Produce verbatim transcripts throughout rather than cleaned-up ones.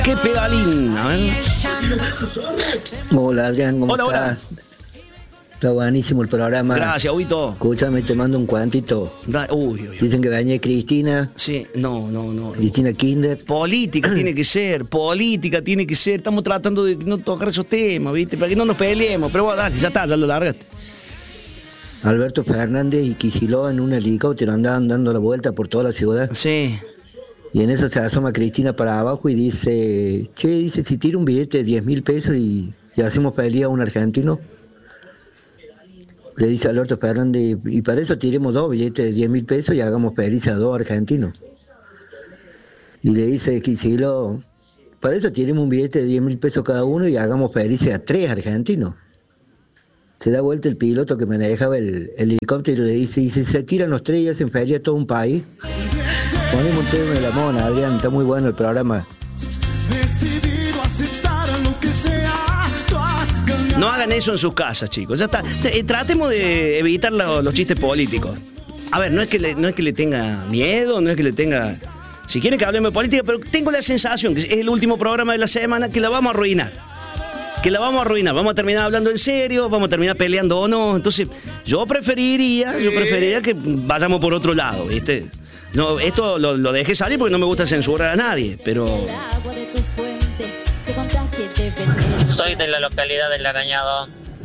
¿Qué pedalín? A ver. Hola Adrián, ¿cómo Hola, estás? hola. Está buenísimo el programa. Gracias, Huito. Escúchame, te mando un cuantito. Da- Uy, uy, uy. Dicen que venía Cristina, Sí, no, no, no. Cristina Kinder. Política tiene que ser, política tiene que ser. Estamos tratando de no tocar esos temas, ¿viste? Para que no nos peleemos. Pero bueno, dale, ya está, ya lo largaste. Alberto Fernández y Kicillof en un helicóptero andaban dando la vuelta por toda la ciudad. Sí. Y en eso se asoma Cristina para abajo y dice, che, dice, si tiro un billete de diez mil pesos y, y hacemos pelea a un argentino. Le dice Alberto Fernández, y para eso tiremos dos billetes de diez mil pesos y hagamos peliza a dos argentinos. Y le dice Kicillof, para eso tiremos un billete de diez mil pesos cada uno y hagamos peliza a tres argentinos. Se da vuelta el piloto que manejaba el, el helicóptero y le dice, y si se tiran los tres y hacen feria a todo un país. Ponemos un tema de la mona, Adrián, está muy bueno el programa. No hagan eso en sus casas, chicos. Ya está. Eh, Tratemos de evitar lo- los chistes políticos. A ver, no es que le, no es que le tenga miedo, no es que le tenga... Si quieren que hablemos de política, pero tengo la sensación que es el último programa de la semana que la vamos a arruinar. Que la vamos a arruinar. Vamos a terminar hablando en serio, vamos a terminar peleando o no. Entonces, yo preferiría, yo preferiría que vayamos por otro lado, ¿viste? No, esto lo, lo dejé salir porque no me gusta censurar a nadie, pero... Soy de la localidad del Arañado.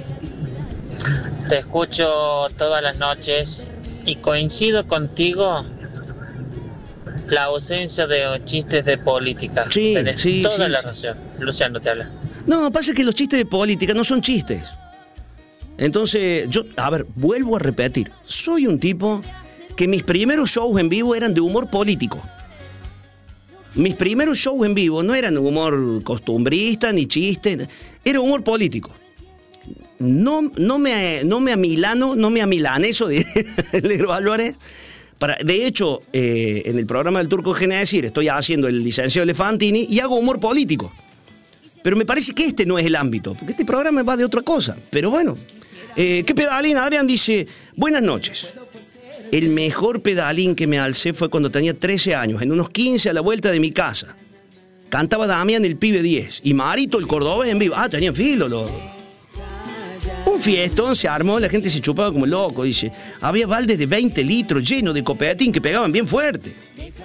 Te escucho todas las noches y coincido contigo. La ausencia de chistes de política. Sí, Tenés sí, toda sí, la sí. razón. Luciano te habla. No, pasa que los chistes de política no son chistes. Entonces, yo, a ver, vuelvo a repetir. Soy un tipo que mis primeros shows en vivo eran de humor político. Mis primeros shows en vivo no eran de humor costumbrista ni chiste, era humor político. No, no, me, no me amilano, no me amilaneso, de Negro Álvarez. Para, de hecho, eh, en el programa del Turco Genésir estoy haciendo el licenciado Elefantini y hago humor político. Pero me parece que este no es el ámbito, porque este programa va de otra cosa. Pero bueno, eh, ¿qué pedalín? Adrián dice, buenas noches. El mejor pedalín que me alcé fue cuando tenía trece años, en unos quince a la vuelta de mi casa. Cantaba Damián el pibe diez y Marito el cordobés en vivo. Ah, tenían filo los... Un fiestón se armó, la gente se chupaba como loco, dice. Había baldes de veinte litros llenos de copetín que pegaban bien fuerte.